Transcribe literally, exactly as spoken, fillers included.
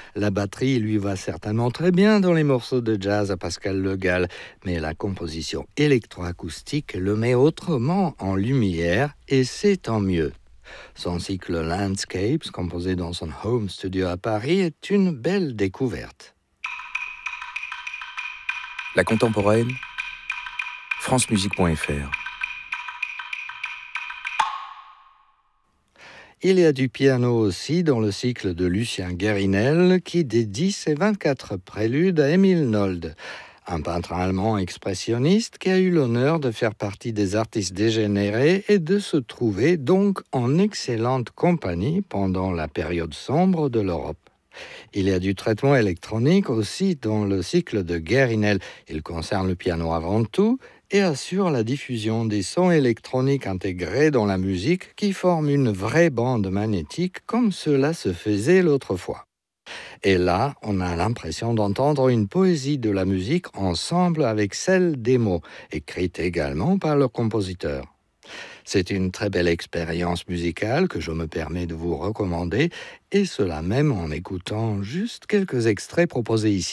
La batterie lui va certainement très bien dans les morceaux de jazz à Pascal Le Gall, mais la composition électroacoustique le met autrement en lumière et c'est tant mieux. Son cycle Landscapes, composé dans son home studio à Paris, est une belle découverte. La contemporaine, francemusique point f r. Il y a du piano aussi dans le cycle de Lucien Guérinel qui dédie ses vingt-quatre préludes à Émile Nolde, un peintre allemand expressionniste qui a eu l'honneur de faire partie des artistes dégénérés et de se trouver donc en excellente compagnie pendant la période sombre de l'Europe. Il y a du traitement électronique aussi dans le cycle de Guérinel. Il concerne le piano avant tout et assure la diffusion des sons électroniques intégrés dans la musique qui forment une vraie bande magnétique comme cela se faisait l'autre fois. Et là, on a l'impression d'entendre une poésie de la musique ensemble avec celle des mots, écrite également par le compositeur. C'est une très belle expérience musicale que je me permets de vous recommander, et cela même en écoutant juste quelques extraits proposés ici.